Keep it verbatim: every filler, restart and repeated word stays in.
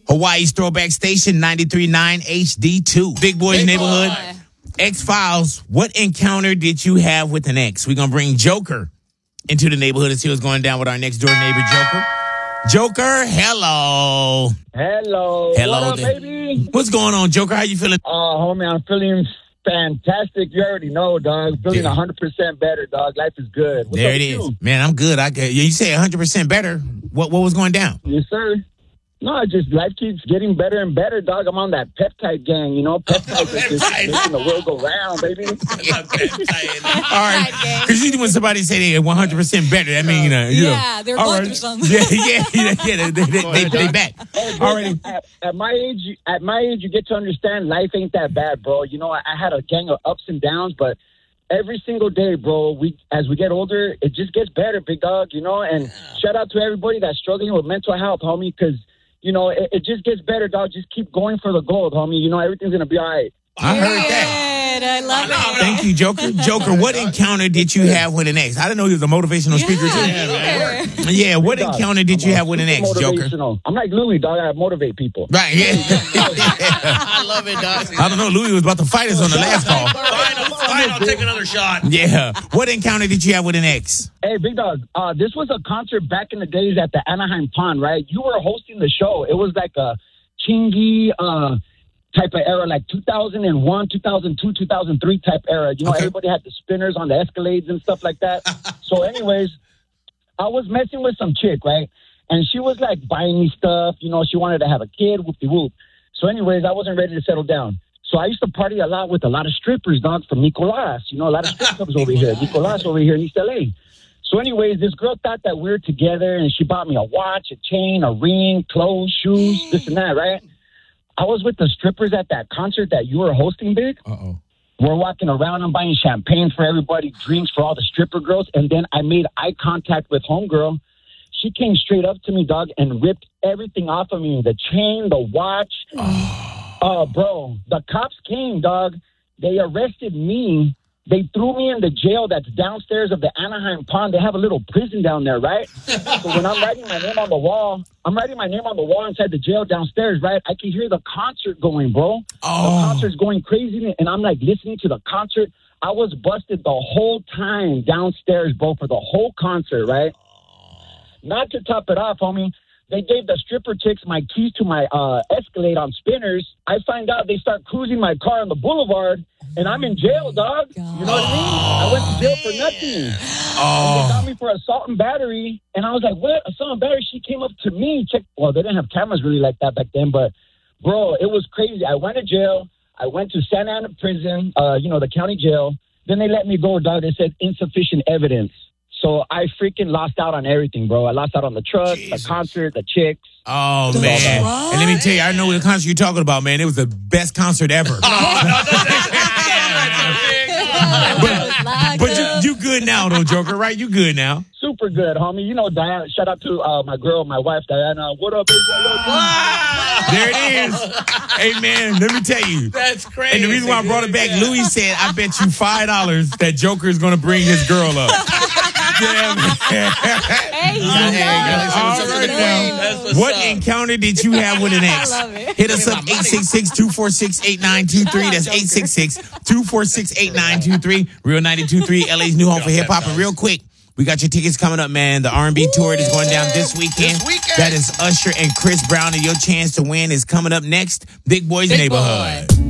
Hawaii's throwback station, ninety-three point nine H D two. Big Boys Big Neighborhood. Boy. X-Files, what encounter did you have with an ex? We're going to bring Joker into the neighborhood and see what's going down with our next door neighbor, Joker. Joker, hello. Hello. Hello What up, there. baby? What's going on, Joker? How you feeling? Oh, homie, I'm feeling fantastic. You already know, dog. Feeling Yeah. one hundred percent better, dog. Life is good. What's There up it with is. you? Man, I'm good. I get, you say one hundred percent better. What what was going down? Yes, sir. No, just life keeps getting better and better, dog. I'm on that peptide gang, you know? Peptide is just Peptide. making the world go round, baby. All right. Because usually when somebody say they're one hundred percent better, that means, you know. you Yeah, know. they're All going right. through something. Yeah, yeah, yeah, yeah. They, they, they, they back. Hey, All bro, right. at, at my age, you- at my age, you get to understand life ain't that bad, bro. You know, I, I had a gang of ups and downs, but every single day, bro, we as we get older, it just gets better, big dog. You know, and shout out to everybody that's struggling with mental health, homie, because you know it, it just gets better, dog. Just keep going for the gold, homie. You know, everything's gonna be all right. I heard that. Good. I love it. Thank you, Joker. Joker, what encounter did you have with an ex? I didn't know he was a motivational speaker, too. Yeah, either. Yeah, what Dog, encounter did you I'm have with an ex, super Joker? motivational. I'm like Louis, dog. I motivate people. Right, yeah. I love it, Doc. I don't know. Louis was about to fight us on the last call. Fine, fine, I'll take another shot. Yeah. What encounter did you have with an ex? Hey, big dog. Uh, this was a concert back in the days at the Anaheim Pond, right? You were hosting the show. It was like a chingy uh, type of era, like two thousand one, two thousand two, two thousand three type era. You know, Okay. everybody had the spinners on the Escalades and stuff like that. So, anyways, I was messing with some chick, right? And she was like buying me stuff. You know, she wanted to have a kid, whoopty whoop. So, anyways, I wasn't ready to settle down. So I used to party a lot with a lot of strippers, dog, from Nicolas. You know, a lot of strip clubs over here. Nicolas over here in East L A. So anyways, this girl thought that we were together, and she bought me a watch, a chain, a ring, clothes, shoes, this and that, right? I was with the strippers at that concert that you were hosting, Big. Uh-oh. We're walking around. I'm buying champagne for everybody, drinks for all the stripper girls. And then I made eye contact with homegirl. She came straight up to me, dog, and ripped everything off of me. The chain, the watch. Oh, bro, the cops came, dog. They arrested me. They threw me in the jail that's downstairs of the Anaheim Pond. They have a little prison down there, right? So when I'm writing my name on the wall, I'm writing my name on the wall inside the jail downstairs, right? I can hear the concert going, bro. Oh. The concert's going crazy, and I'm like listening to the concert. I was busted the whole time downstairs, bro, for the whole concert, right? Not to top it off, homie, they gave the stripper chicks my keys to my uh, Escalade on spinners. I find out they start cruising my car on the boulevard, and I'm in jail, dog. You know what I mean? I went to jail for nothing. And they got me for assault and battery, and I was like, what? Assault and battery? She came up to me. Check. Well, they didn't have cameras really like that back then, but, bro, it was crazy. I went to jail. I went to Santa Ana prison, uh, you know, the county jail. Then they let me go, dog. They said insufficient evidence. So I freaking lost out on everything, bro. I lost out on the truck, Jesus. the concert, the chicks. Oh, man. What? And let me tell you, I know the concert you're talking about, man. It was the best concert ever. But, but you, you good now, though, Joker, right? You good now. Super good, homie. You know, Diana. Shout out to uh, my girl, my wife, Diana. What up, baby? I love you. There it is. Hey, man, let me tell you. That's crazy. And the reason why I brought it back, Louis said, I bet you five dollars that Joker is going to bring his girl up. Yeah, man. Hey, he's Yeah, a yeah, dog. All That's right, what's now. That's what's What up. encounter did you have with an ex? I love it. Hit us up, eight six six, two four six, eight nine two three. That's eight six six, two four six, eight nine two three. Real ninety-two point three, L A's new home for hip-hop. And real quick, we got your tickets coming up, man. The R and B tour is going down this weekend. This weekend. That is Usher and Chris Brown, and your chance to win is coming up next. Big Boys Big Neighborhood. Boy.